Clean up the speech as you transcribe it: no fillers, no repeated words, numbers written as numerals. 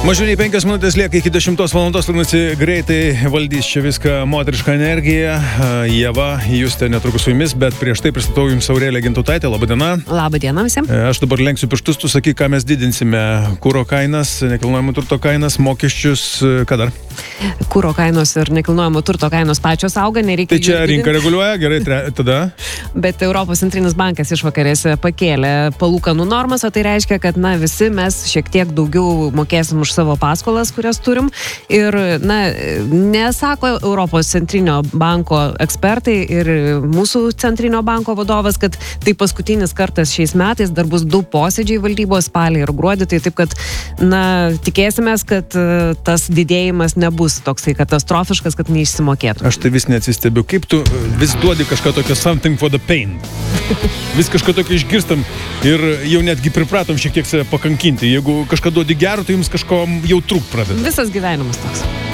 Mažiau nei 5 minutės lieka iki 10 valandos, vadinasi, greitai valdys čia viską moteriška energija. Ieva, Justė netrukus su jumis, bet prieš tai pristatau jums Aureliją Gintautaitę. Labadiena. Labadiena visiems. Aš dabar lenksiu pirštus, tu sakyk, ką mes didinsime. Kuro kainas, nekilnojamo turto kainas, mokesčius, ką dar? Kuro kainos ir nekilnojamo turto kainos pačios auga, nereikia. Tai čia rinka reguliuoja, gerai, tada. Bet Europos centrinis bankas išvakarėse pakėlė palūkanų normas, o tai reiškia, kad visi mes šiek tiek daugiau mokėsim už savo paskolas, kurias turim. Ir, nesako Europos centrinio banko ekspertai ir mūsų centrinio banko vadovas, kad tai paskutinis kartas šiais metais, dar bus 2 posėdžiai valdybos spalį ir gruodį, tai taip, kad, tikėsimės, kad tas didėjimas nebus toksai katastrofiškas, kad neišsimokėtų. Aš tai vis neatsistebiu. Kaip tu vis duodi kažką tokio something for the pain? Vis kažką tokio išgirstam ir jau netgi pripratom šiek tiek save pakankinti. Jeigu kažką duodi gero, tai jums kažko jau trūkt pradeda. Visas gyvenimas toks.